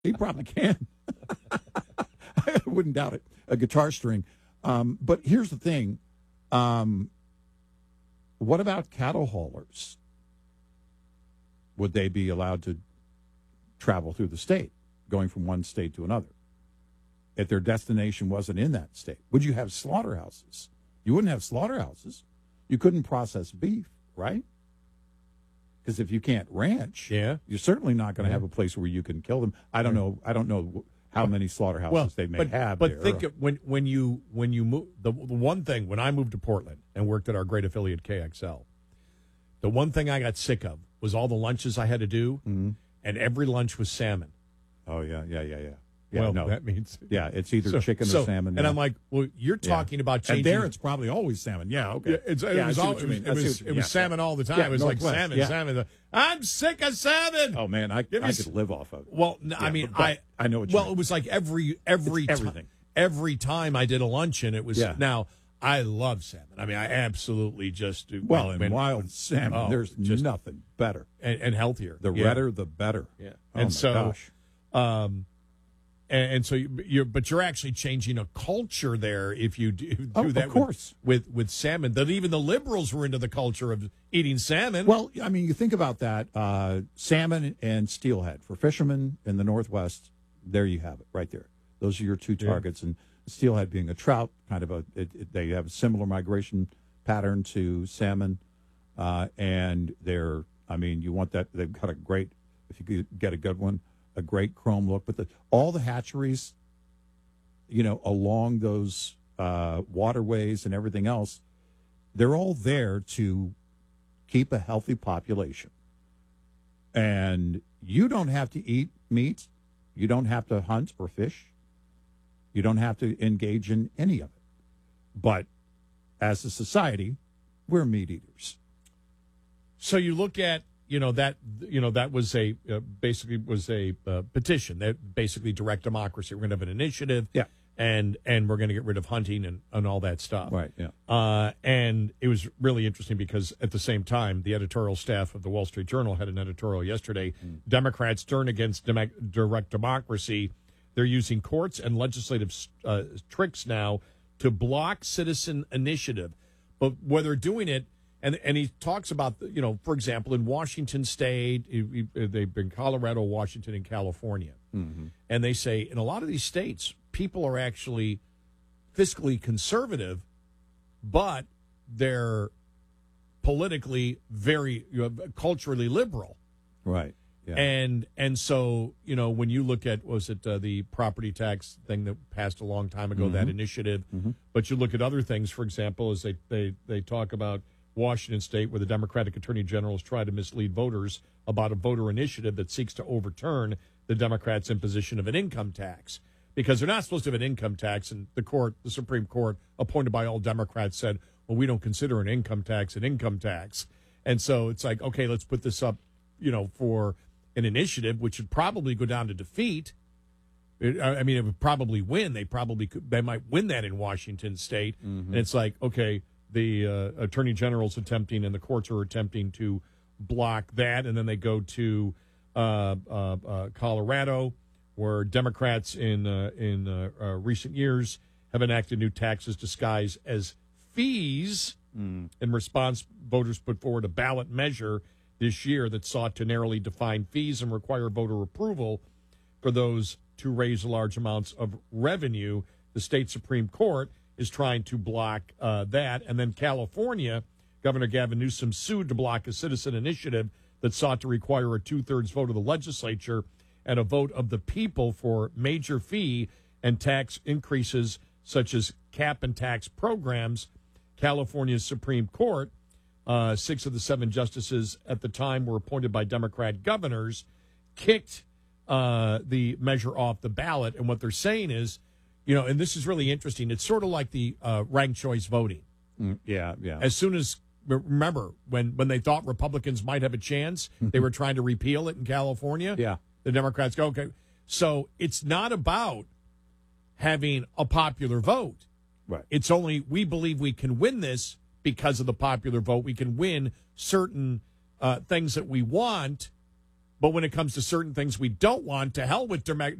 He probably can. I wouldn't doubt it. A guitar string. But here's the thing. What about cattle haulers? Would they be allowed to travel through the state, going from one state to another, if their destination wasn't in that state? Would you have slaughterhouses? You wouldn't have slaughterhouses. You couldn't process beef, right? Because if you can't ranch, you're certainly not going to have a place where you can kill them. I don't know. I don't know how many slaughterhouses they may have. But think of when you move, the one thing, when I moved to Portland and worked at our great affiliate KXL, the one thing I got sick of was all the lunches I had to do, and every lunch was salmon. Oh yeah. Well, no. That means it's either chicken or salmon. And I'm like, well, you're talking about changing. And there, it's probably always salmon. Yeah, okay. It was salmon all the time. Yeah, it was Northwest, like salmon. I'm sick of salmon. Oh man, I could live off of it. Well, I mean, I know what you mean. It was like every time I did a luncheon, it was now. I love salmon. I mean, I absolutely just do. Wild salmon, there's just nothing better and healthier. The redder, the better. Yeah, gosh. And so you're actually changing a culture there if you do that. Of course, with salmon. That even the liberals were into the culture of eating salmon. Well, I mean, you think about that. Salmon and steelhead for fishermen in the Northwest. There you have it, right there. Those are your two targets, and steelhead being a trout, kind of they have a similar migration pattern to salmon, and they're. I mean, you want that. They've got a great. If you could get a good one. A great chrome look, but all the hatcheries, along those waterways and everything else, they're all there to keep a healthy population. And you don't have to eat meat. You don't have to hunt or fish. You don't have to engage in any of it. But as a society, we're meat eaters. So you look at that was basically a petition that basically direct democracy. We're going to have an initiative, and we're going to get rid of hunting and all that stuff, right? Yeah. And it was really interesting because at the same time, the editorial staff of the Wall Street Journal had an editorial yesterday. Democrats turn against direct democracy. They're using courts and legislative tricks now to block citizen initiative, but where they're doing it. And he talks about, for example, in Washington State, they've been Colorado, Washington, and California. Mm-hmm. And they say in a lot of these states, people are actually fiscally conservative, but they're politically very culturally liberal. Right. Yeah. And so, when you look at, the property tax thing that passed a long time ago, that initiative, but you look at other things, for example, as they talk about Washington State, where the Democratic Attorney General has tried to mislead voters about a voter initiative that seeks to overturn the Democrats' imposition of an income tax. Because they're not supposed to have an income tax, and the Supreme Court, appointed by all Democrats, said, well, we don't consider an income tax an income tax. And so it's like, okay, let's put this up, for an initiative, which would probably go down to defeat. It would probably win. They might win that in Washington State. And it's like, okay, the Attorney General's attempting and the courts are attempting to block that. And then they go to Colorado, where Democrats in recent years have enacted new taxes disguised as fees. In response, voters put forward a ballot measure this year that sought to narrowly define fees and require voter approval for those to raise large amounts of revenue. The state Supreme Court is trying to block that. And then California, Governor Gavin Newsom sued to block a citizen initiative that sought to require a 2/3 vote of the legislature and a vote of the people for major fee and tax increases such as cap and tax programs. California's Supreme Court, 6 of the 7 justices at the time were appointed by Democrat governors, kicked the measure off the ballot. And what they're saying is, and this is really interesting, it's sort of like the ranked choice voting. Yeah. As soon as, remember, when they thought Republicans might have a chance, they were trying to repeal it in California. Yeah. The Democrats go, okay. So it's not about having a popular vote. Right. It's only, we believe we can win this because of the popular vote. We can win certain things that we want But when it comes to certain things we don't want, to hell with